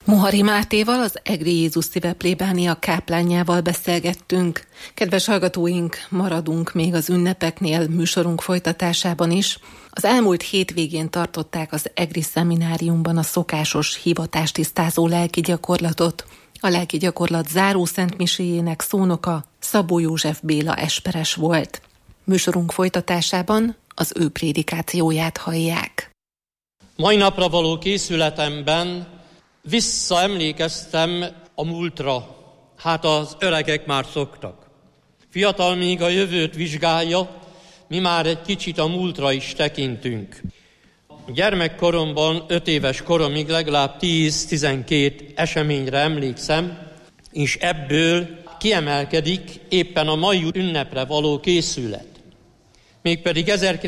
Mohari Mátéval, az Egri Jézus Szíve plébánia káplánjával beszélgettünk. Kedves hallgatóink, maradunk még az ünnepeknél műsorunk folytatásában is. Az elmúlt hétvégén tartották az Egri szemináriumban a szokásos hivatástisztázó lelki gyakorlatot. A lelki gyakorlat záró szentmiséjének szónoka Szabó József Béla esperes volt. Műsorunk folytatásában az ő prédikációját hallják. Mai napra való készületemben visszaemlékeztem a múltra. Hát az öregek már szoktak. Fiatal még a jövőt vizsgálja, mi már egy kicsit a múltra is tekintünk. Gyermekkoromban, 5 éves koromig legalább 10-12 eseményre emlékszem, és ebből kiemelkedik éppen a mai ünnepre való készület. Mégpedig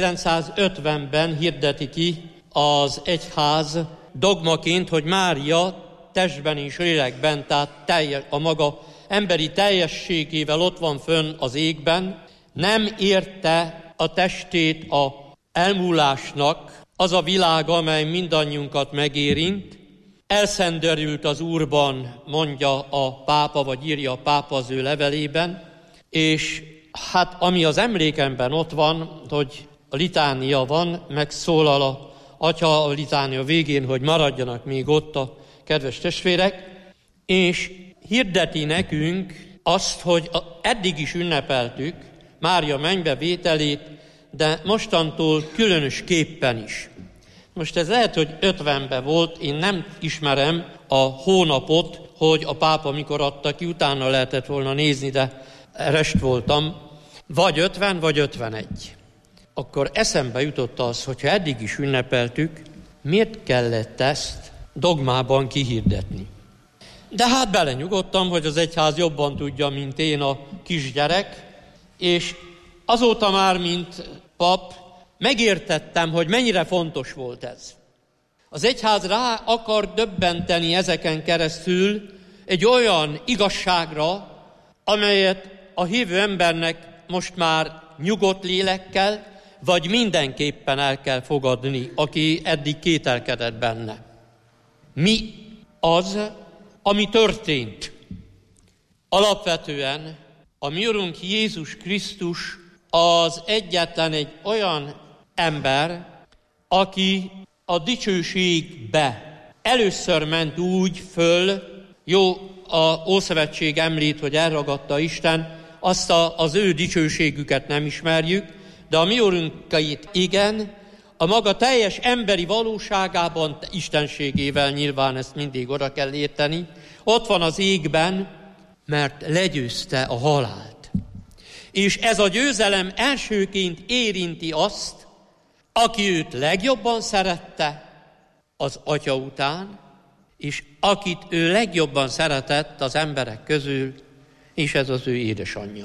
1950-ben hirdeti ki az egyház dogmaként, hogy Mária testben és lélekben, tehát a maga emberi teljességével ott van fönn az égben, nem érte a testét a elmúlásnak, az a világ, amely mindannyiunkat megérint. Elszenderült az Úrban, mondja a pápa, vagy írja a pápa az ő levelében, és hát ami az emlékemben ott van, hogy a litánia van, megszólal a Atya a litánia végén, hogy maradjanak még ott a kedves testvérek, és hirdeti nekünk azt, hogy eddig is ünnepeltük Mária mennybe vételét, de mostantól különösképpen is. Most ez lehet, hogy 50-ben volt, én nem ismerem a hónapot, hogy a pápa mikor adta ki, utána lehetett volna nézni, de rest voltam, vagy 50, vagy 51. Akkor eszembe jutott az, hogyha eddig is ünnepeltük, miért kellett ezt dogmában kihirdetni? De hát belenyugodtam, hogy az egyház jobban tudja, mint én a kisgyerek, és azóta már, mint pap, megértettem, hogy mennyire fontos volt ez. Az egyház rá akar döbbenteni ezeken keresztül egy olyan igazságra, amelyet a hívő embernek most már nyugodt lélekkel, vagy mindenképpen el kell fogadni, aki eddig kételkedett benne. Mi az, ami történt? Alapvetően a mi Urunk Jézus Krisztus az egyetlen egy olyan ember, aki a dicsőségbe először ment úgy föl, jó, a Ószövetség említ, hogy elragadta Isten, azt az ő dicsőségüket nem ismerjük, de a mi Urunkait igen, a maga teljes emberi valóságában, istenségével nyilván ezt mindig oda kell érteni, ott van az égben, mert legyőzte a halált. És ez a győzelem elsőként érinti azt, aki őt legjobban szerette az Atya után, és akit ő legjobban szeretett az emberek közül, és ez az ő édesanyja.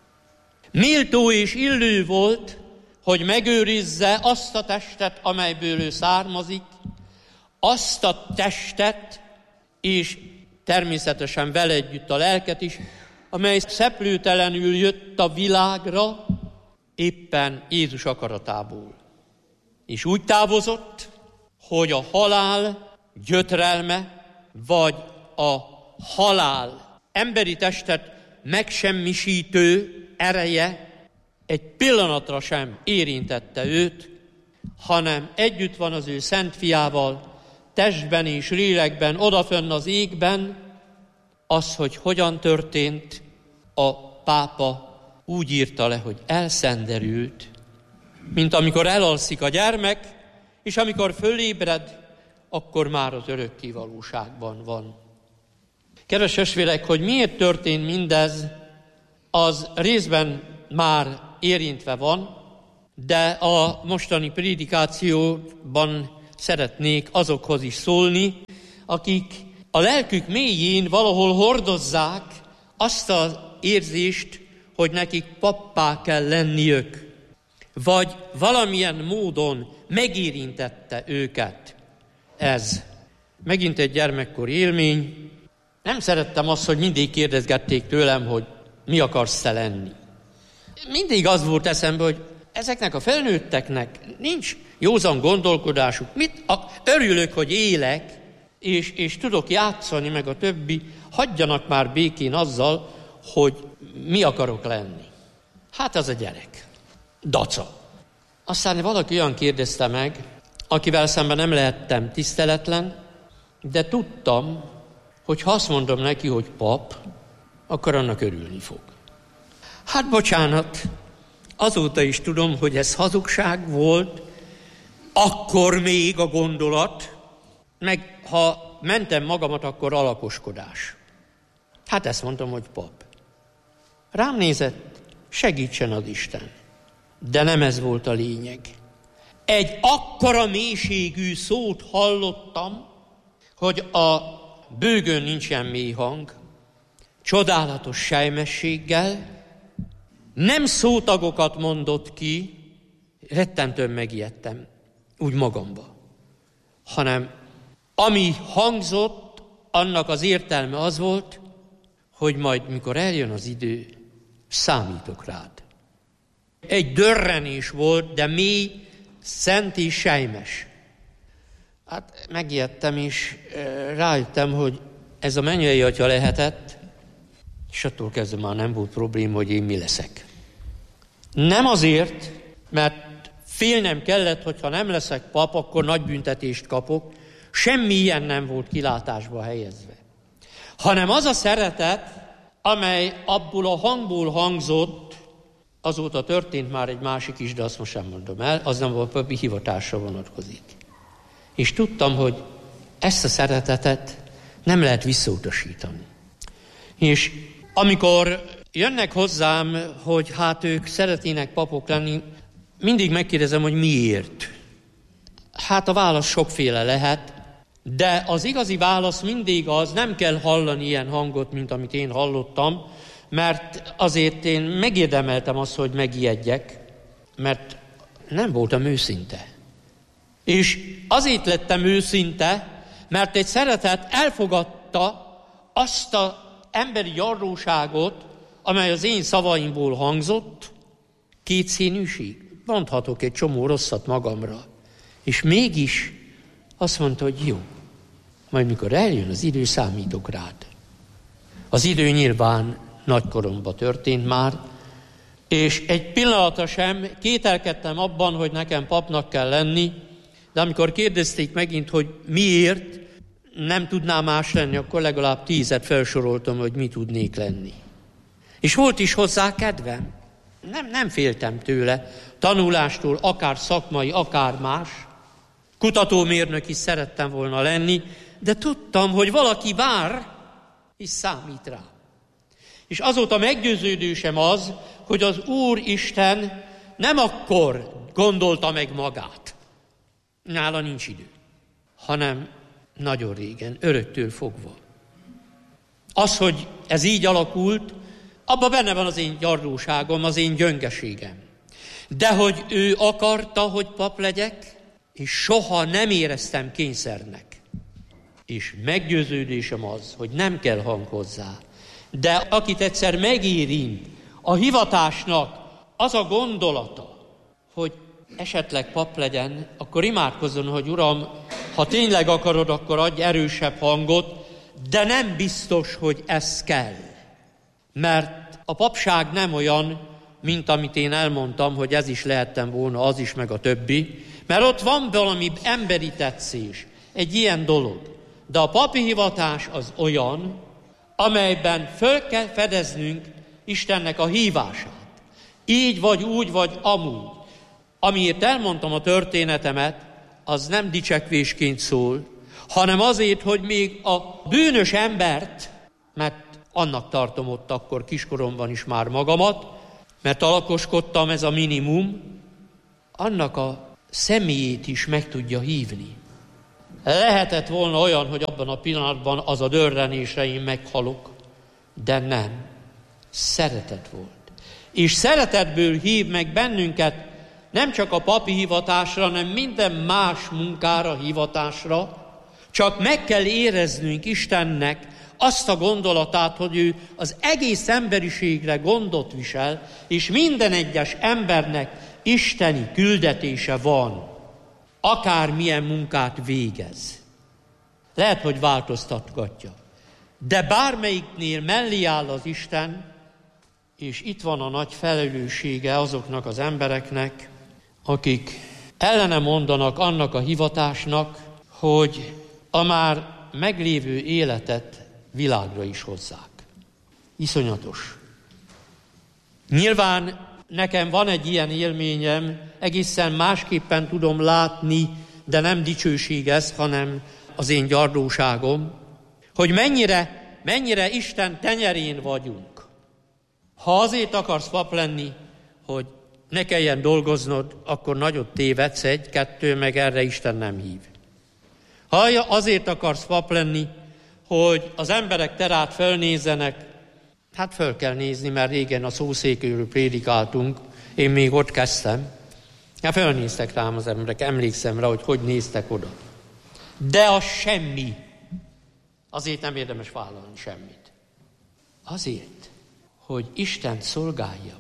Méltó és illő volt, hogy megőrizze azt a testet, amelyből ő származik, azt a testet, és természetesen vele együtt a lelket is, amely szeplőtelenül jött a világra, éppen Jézus akaratából. És úgy távozott, hogy a halál gyötrelme, vagy a halál emberi testet megsemmisítő ereje egy pillanatra sem érintette őt, hanem együtt van az ő szent fiával, testben és lélekben, odafönn az égben. Az, hogy hogyan történt, a pápa úgy írta le, hogy elszenderült, mint amikor elalszik a gyermek, és amikor fölébred, akkor már az örökké valóságban van. Kedves testvérek, hogy miért történt mindez, az részben már érintve van, de a mostani prédikációban szeretnék azokhoz is szólni, akik a lelkük mélyén valahol hordozzák azt az érzést, hogy nekik pappá kell lenniük, vagy valamilyen módon megérintette őket ez. Megint egy gyermekkori élmény. Nem szerettem azt, hogy mindig kérdezgették tőlem, hogy mi akarsz te lenni. Mindig az volt eszembe, hogy ezeknek a felnőtteknek nincs józan gondolkodásuk. Örülök, hogy élek, és tudok játszani, meg a többi, hagyjanak már békén azzal, hogy mi akarok lenni. Hát az a gyerek. Daca. Aztán valaki olyan kérdezte meg, akivel szemben nem lehettem tiszteletlen, de tudtam, hogy ha azt mondom neki, hogy pap, akkor annak örülni fog. Hát bocsánat, azóta is tudom, hogy ez hazugság volt, akkor még a gondolat, meg ha mentem magamat, akkor alakoskodás. Hát ezt mondtam, hogy pap. Rám nézett, segítsen az Isten. De nem ez volt a lényeg. Egy akkora mélységű szót hallottam, hogy a bőgön nincsen mély hang, csodálatos sejmességgel, nem szótagokat mondott ki, rettentően megijedtem, úgy magamba, hanem ami hangzott, annak az értelme az volt, hogy majd mikor eljön az idő, számítok rád. Egy dörrenés volt, de mély, szent és sejmes. Hát megijedtem, és rájöttem, hogy ez a mennyei atya lehetett, és attól kezdve már nem volt probléma, hogy én mi leszek. Nem azért, mert félnem kellett, hogyha nem leszek pap, akkor nagy büntetést kapok, semmi ilyen nem volt kilátásba helyezve. Hanem az a szeretet, amely abból a hangból hangzott, azóta történt már egy másik is, de azt most sem mondom el, az nem a papi hivatásra vonatkozik. És tudtam, hogy ezt a szeretetet nem lehet visszautasítani. És amikor jönnek hozzám, hogy hát ők szeretnének papok lenni, mindig megkérdezem, hogy miért. Hát a válasz sokféle lehet, de az igazi válasz mindig az, nem kell hallani ilyen hangot, mint amit én hallottam, mert azért én megérdemeltem azt, hogy megijedjek, mert nem voltam őszinte. És azért lettem őszinte, mert egy szeretet elfogadta azt az emberi gyarlóságot, amely az én szavaimból hangzott, kétszínűség. Mondhatok egy csomó rosszat magamra. És mégis azt mondta, hogy jó, majd mikor eljön az idő, számítok rád. Az idő nyilván nagykoromban történt már, és egy pillanatra sem kételkedtem abban, hogy nekem papnak kell lenni, de amikor kérdezték megint, hogy miért nem tudnám más lenni, akkor legalább 10 felsoroltam, hogy mi tudnék lenni. És volt is hozzá kedvem. Nem féltem tőle, tanulástól, akár szakmai, akár más. Kutatómérnök is szerettem volna lenni, de tudtam, hogy valaki vár, és számít rá. És azóta meggyőződésem az, hogy az Úr Isten nem akkor gondolta meg magát. Nála nincs idő, hanem nagyon régen, öröktől fogva. Az, hogy ez így alakult, abban benne van az én gyarlóságom, az én gyöngeségem. De hogy ő akarta, hogy pap legyek, és soha nem éreztem kényszernek. És meggyőződésem az, hogy nem kell hang hozzá. De akit egyszer megérint a hivatásnak az a gondolata, hogy esetleg pap legyen, akkor imádkozzon, hogy Uram, ha tényleg akarod, akkor adj erősebb hangot, de nem biztos, hogy ez kell. Mert a papság nem olyan, mint amit én elmondtam, hogy ez is lehettem volna, az is, meg a többi, mert ott van valami emberi tetszés, egy ilyen dolog. De a papi hivatás az olyan, amelyben föl kell fedeznünk Istennek a hívását. Így vagy úgy, vagy amúgy. Amiért elmondtam a történetemet, az nem dicsekvésként szól, hanem azért, hogy még a bűnös embert, mert annak tartom ott akkor kiskoromban is már magamat, mert alakoskodtam, ez a minimum, annak a személyét is meg tudja hívni. Lehetett volna olyan, hogy abban a pillanatban az a dörrenésre én meghalok, de nem. Szeretet volt. És szeretetből hív meg bennünket nem csak a papi hivatásra, hanem minden más munkára, hivatásra, csak meg kell éreznünk Istennek azt a gondolatát, hogy ő az egész emberiségre gondot visel, és minden egyes embernek isteni küldetése van, akármilyen munkát végez. lehet, hogy változtatgatja. De bármelyiknél mellé áll az Isten, és itt van a nagy felelőssége azoknak az embereknek, akik ellene mondanak annak a hivatásnak, hogy a már meglévő életet világra is hozzák. Iszonyatos. Nyilván nekem van egy ilyen élményem, egészen másképpen tudom látni, de nem dicsőség ez, hanem az én gyarlóságom, hogy mennyire Isten tenyerén vagyunk. Ha azért akarsz pap lenni, hogy ne kelljen dolgoznod, akkor nagyot tévedsz, 1-2, meg erre Isten nem hív. Ha azért akarsz pap lenni, hogy az emberek te rád fölnézzenek, hát föl kell nézni, mert régen a szószékről prédikáltunk, én még ott kezdtem. Hát fölnéztek rám az emberek, emlékszem rá, hogy néztek oda. De az semmi. Azért nem érdemes vállalni semmit. Azért, hogy Istent szolgáljam.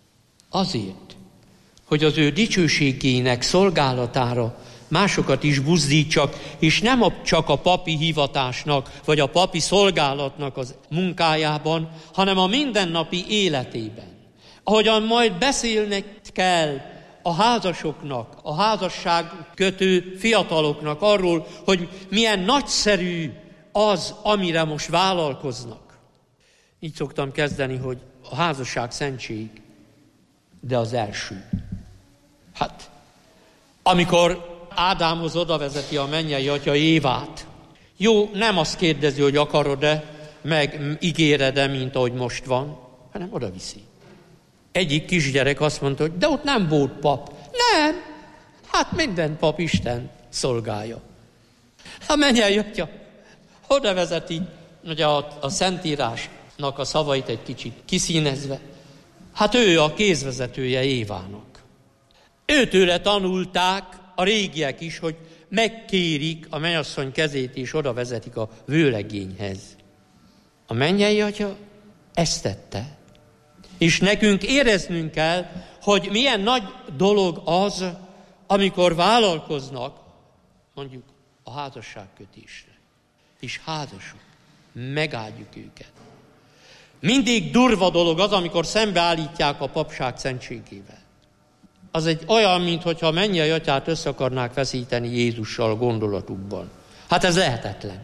Azért, hogy az ő dicsőségének szolgálatára másokat is buzdítsak, és nem csak a papi hivatásnak, vagy a papi szolgálatnak az munkájában, hanem a mindennapi életében. Ahogyan majd beszélnek kell a házasoknak, a házasságkötő fiataloknak arról, hogy milyen nagyszerű az, amire most vállalkoznak. Így szoktam kezdeni, hogy a házasság szentség, de az első. Hát, amikor Ádámhoz odavezeti a mennyei atya Évát, jó, nem azt kérdezi, hogy akarod-e, meg ígéred-e, mint ahogy most van, hanem odaviszi. Egyik kisgyerek azt mondta, hogy de ott nem volt pap. Nem, hát minden pap Isten szolgálja. A mennyei atya oda vezeti, ugye a Szentírásnak a szavait egy kicsit kiszínezve. Hát ő a kézvezetője Évának. Őtőle tanulták a régiek is, hogy megkérik a mennyasszony kezét, és oda vezetik a vőlegényhez. A mennyei atya ezt tette. És nekünk éreznünk kell, hogy milyen nagy dolog az, amikor vállalkoznak, mondjuk a házasságkötésre. És házasok, megáldjuk őket. Mindig durva dolog az, amikor szembeállítják a papság szentségével. Az egy olyan, mintha a mennyei atyát össze akarnák veszíteni Jézussal a gondolatukban. Hát ez lehetetlen.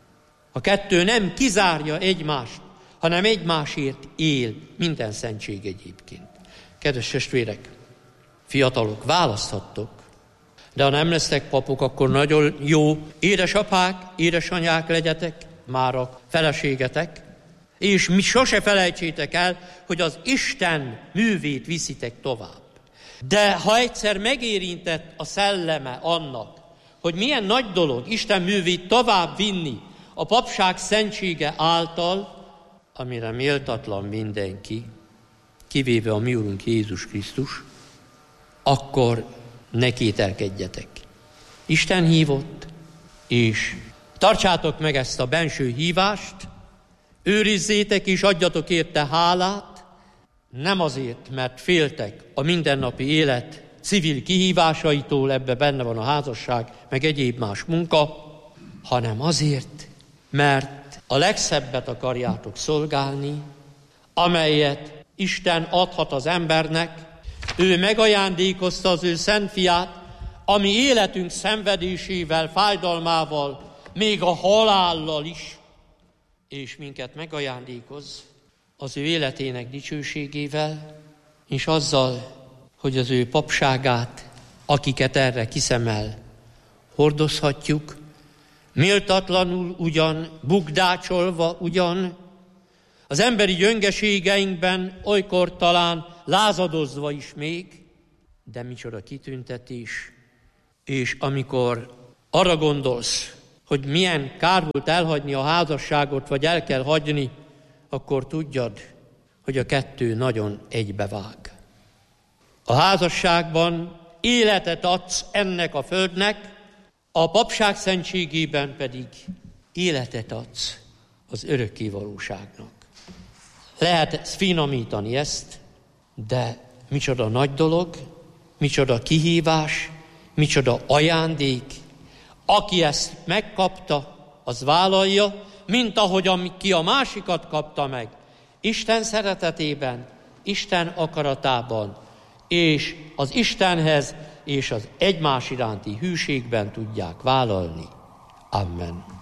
A kettő nem kizárja egymást, hanem egymásért él, minden szentség egyébként. Kedves testvérek, fiatalok, választhattok, de ha nem lesztek papok, akkor nagyon jó édesapák, édesanyák legyetek, már a feleségetek, és mi sose felejtsétek el, hogy az Isten művét viszitek tovább. De ha egyszer megérintett a szelleme annak, hogy milyen nagy dolog Isten művét tovább vinni a papság szentsége által, amire méltatlan mindenki, kivéve a mi Urunk Jézus Krisztus, akkor ne kételkedjetek. Isten hívott, és tartsátok meg ezt a benső hívást, őrizzétek és adjatok érte hálát, nem azért, mert féltek a mindennapi élet civil kihívásaitól, ebbe benne van a házasság, meg egyéb más munka, hanem azért, mert a legszebbet akarjátok szolgálni, amelyet Isten adhat az embernek. Ő megajándékozta az ő szent fiát, ami életünk szenvedésével, fájdalmával, még a halállal is, és minket megajándékoz az ő életének dicsőségével, és azzal, hogy az ő papságát, akiket erre kiszemel, hordozhatjuk, méltatlanul ugyan, bukdácsolva ugyan, az emberi gyöngeségeinkben olykor talán lázadozva is még, de micsoda kitüntetés. És amikor arra gondolsz, hogy milyen kár volt elhagyni a házasságot, vagy el kell hagyni, akkor tudjad, hogy a kettő nagyon egybevág. A házasságban életet adsz ennek a földnek, a papság szentségében pedig életet adsz az örökké valóságnak. Lehet finomítani ezt, de micsoda nagy dolog, micsoda kihívás, micsoda ajándék. Aki ezt megkapta, az vállalja, mint ahogy ki a másikat kapta meg. Isten szeretetében, Isten akaratában, és az Istenhez és az egymás iránti hűségben tudják vállalni. Amen.